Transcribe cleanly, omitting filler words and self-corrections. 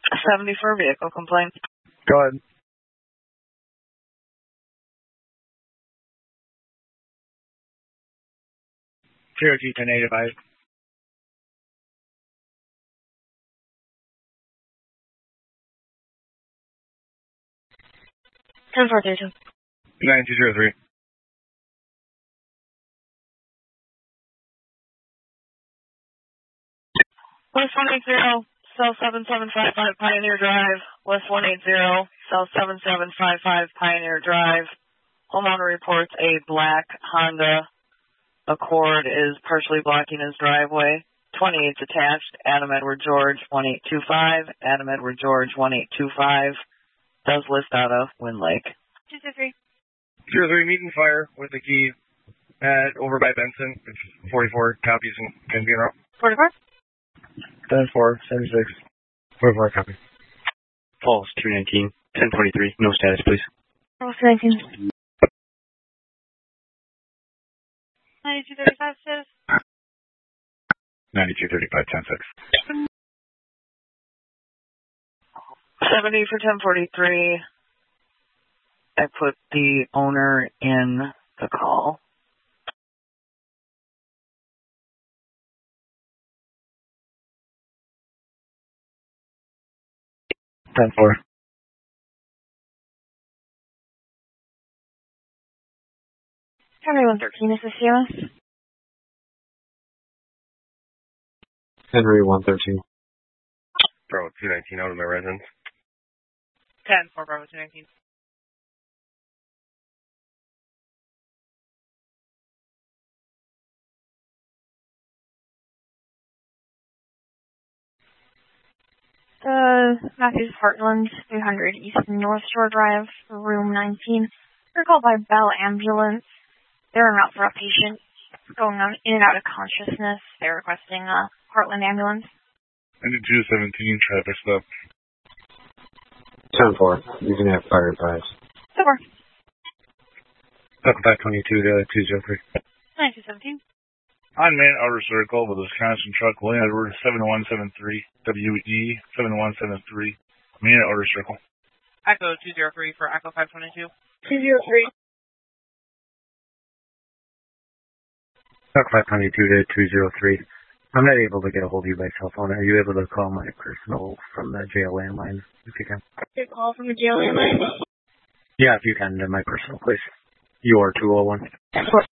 70 for a vehicle complaint. Go ahead. Cherokee 1085. 10-432. 9203. West 180, cell 7755 Pioneer Drive. West 180, cell 7755 Pioneer Drive. Homeowner reports a black Honda Accord is partially blocking his driveway. 28's attached. Adam Edward George 1825. Adam Edward George 1825. Does list out of Wind Lake. 223. 03, meet and fire with the key at over by Benson. It's 44 copies and can be in route. 44. 10-4, 76. 44 copy. Falls 219, 1043. No status, please. Falls 219. 9235 status. 9235, 10-6. 70 for 1043. I put the owner in the call. Four. Henry 113, is this CMS? Henry 113. Bravo 219 out of my residence. 10-4 Bravo 219. Matthews Heartland, 300 East North Shore Drive, room 19. They're called by Bell Ambulance. They're en route for a patient going on in and out of consciousness. They're requesting a Heartland ambulance. 9217, traffic stop. 10-4. You can have fire advised. Super. 522 to 203. 9217. Unmanned outer circle with Wisconsin truck, William Edward 7173, WE 7173, man outer circle. Echo 203 for Echo 522. 203. 522 to 203. I'm not able to get a hold of you by cell phone. Are you able to call my personal from the jail landline, if you can? Good call from the jail landline. Yeah, if you can, to my personal, please. You are 201.